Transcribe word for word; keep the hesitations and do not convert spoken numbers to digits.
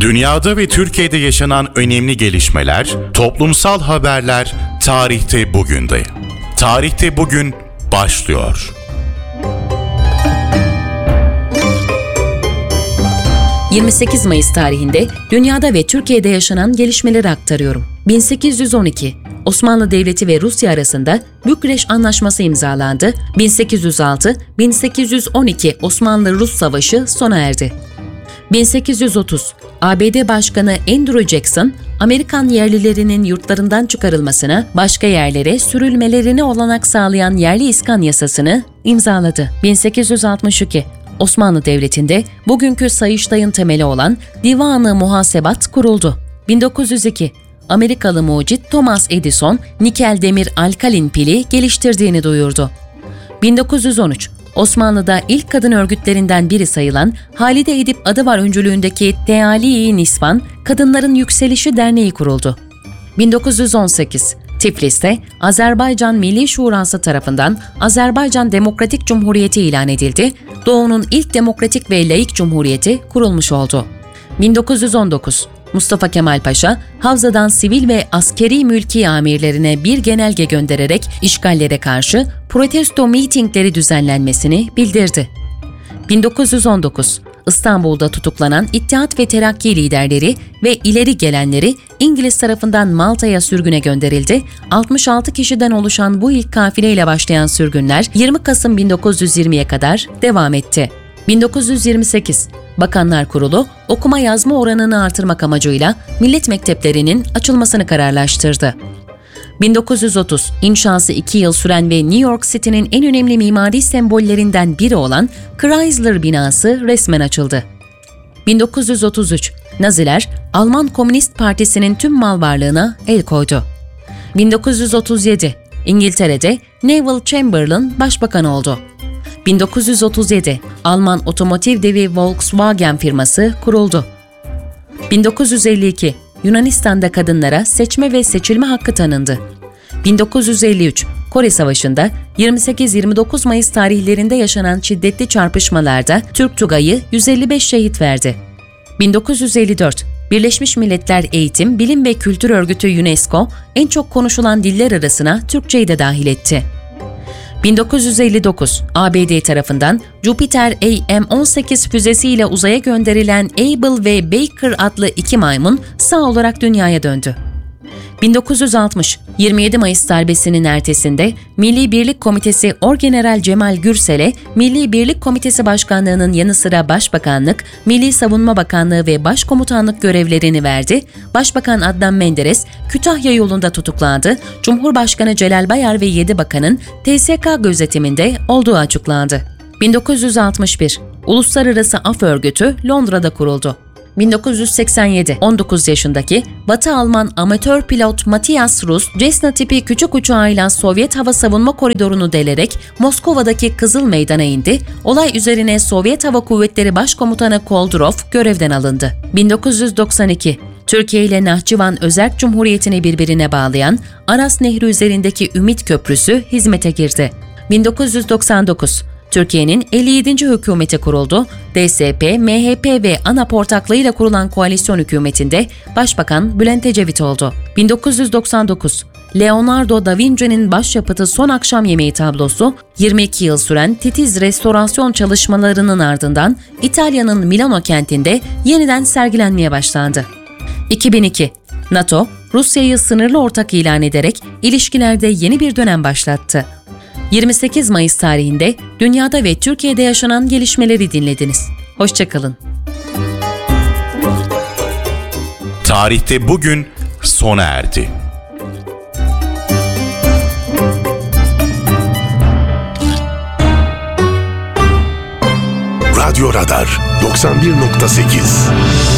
Dünyada ve Türkiye'de yaşanan önemli gelişmeler, toplumsal haberler tarihte bugünde. Tarihte bugün başlıyor. yirmi sekiz Mayıs tarihinde dünyada ve Türkiye'de yaşanan gelişmeleri aktarıyorum. bin sekiz yüz on iki Osmanlı Devleti ve Rusya arasında Bükreş Anlaşması imzalandı. bin sekiz yüz altı - bin sekiz yüz on iki Osmanlı-Rus Savaşı sona erdi. bin sekiz yüz otuz A B D Başkanı Andrew Jackson, Amerikan yerlilerinin yurtlarından çıkarılmasına, başka yerlere sürülmelerine olanak sağlayan yerli iskan yasasını imzaladı. bin sekiz yüz altmış iki Osmanlı Devleti'nde bugünkü Sayıştay'ın temeli olan Divan-ı Muhasebat kuruldu. bin dokuz yüz iki Amerikalı mucit Thomas Edison, nikel demir alkalin pili geliştirdiğini duyurdu. bin dokuz yüz on üç Osmanlı'da ilk kadın örgütlerinden biri sayılan Halide Edip Adıvar öncülüğündeki Teali-i Nisvan Kadınların Yükselişi Derneği kuruldu. bin dokuz yüz on sekiz Tiflis'te Azerbaycan Milli Şurası tarafından Azerbaycan Demokratik Cumhuriyeti ilan edildi. Doğu'nun ilk demokratik ve laik cumhuriyeti kurulmuş oldu. bin dokuz yüz on dokuz Mustafa Kemal Paşa, Havza'dan sivil ve askeri mülki amirlerine bir genelge göndererek işgallere karşı protesto mitingleri düzenlenmesini bildirdi. bin dokuz yüz on dokuz İstanbul'da tutuklanan İttihat ve Terakki liderleri ve ileri gelenleri İngiliz tarafından Malta'ya sürgüne gönderildi. altmış altı kişiden oluşan bu ilk kafileyle başlayan sürgünler yirmi Kasım bin dokuz yüz yirmiye kadar devam etti. bin dokuz yüz yirmi sekiz Bakanlar Kurulu, okuma yazma oranını artırmak amacıyla millet mekteplerinin açılmasını kararlaştırdı. bin dokuz yüz otuz inşası iki yıl süren ve New York City'nin en önemli mimari sembollerinden biri olan Chrysler binası resmen açıldı. bin dokuz yüz otuz üç Naziler, Alman Komünist Partisi'nin tüm mal varlığına el koydu. bin dokuz yüz otuz yedi İngiltere'de Neville Chamberlain başbakan oldu. bin dokuz yüz otuz yedi Alman otomotiv devi Volkswagen firması kuruldu. bin dokuz yüz elli iki Yunanistan'da kadınlara seçme ve seçilme hakkı tanındı. bin dokuz yüz elli üç Kore Savaşı'nda yirmi sekiz yirmi dokuz Mayıs tarihlerinde yaşanan şiddetli çarpışmalarda Türk Tugayı yüz elli beş şehit verdi. bin dokuz yüz elli dört Birleşmiş Milletler Eğitim, Bilim ve Kültür Örgütü UNESCO en çok konuşulan diller arasına Türkçeyi de dahil etti. bin dokuz yüz elli dokuz A B D tarafından Jupiter A M on sekiz füzesiyle uzaya gönderilen Able ve Baker adlı iki maymun sağ olarak dünyaya döndü. bin dokuz yüz altmış yirmi yedi Mayıs darbesinin ertesinde Milli Birlik Komitesi Orgeneral Cemal Gürsel'e Milli Birlik Komitesi Başkanlığı'nın yanı sıra Başbakanlık, Milli Savunma Bakanlığı ve Başkomutanlık görevlerini verdi. Başbakan Adnan Menderes Kütahya yolunda tutuklandı. Cumhurbaşkanı Celal Bayar ve yedi bakanın T S K gözetiminde olduğu açıklandı. bin dokuz yüz altmış bir Uluslararası Af Örgütü Londra'da kuruldu. bin dokuz yüz seksen yedi on dokuz yaşındaki Batı Alman amatör pilot Matthias Rus, Cessna tipi küçük uçağıyla Sovyet hava savunma koridorunu delerek Moskova'daki Kızıl Meydan'a indi. Olay üzerine Sovyet Hava Kuvvetleri Başkomutanı Koldorov görevden alındı. bin dokuz yüz doksan iki Türkiye ile Nahçıvan Özerk Cumhuriyeti'ni birbirine bağlayan Aras Nehri üzerindeki Ümit Köprüsü hizmete girdi. bin dokuz yüz doksan dokuz Türkiye'nin elli yedinci hükümeti kuruldu. D S P, M H P ve ANAP ortaklığıyla kurulan koalisyon hükümetinde Başbakan Bülent Ecevit oldu. bin dokuz yüz doksan dokuz Leonardo da Vinci'nin başyapıtı Son Akşam Yemeği tablosu, yirmi iki yıl süren titiz restorasyon çalışmalarının ardından İtalya'nın Milano kentinde yeniden sergilenmeye başlandı. iki bin iki NATO, Rusya'yı sınırlı ortak ilan ederek ilişkilerde yeni bir dönem başlattı. yirmi sekiz Mayıs tarihinde dünyada ve Türkiye'de yaşanan gelişmeleri dinlediniz. Hoşça kalın. Tarihte bugün sona erdi. Radyo Radar doksan bir nokta sekiz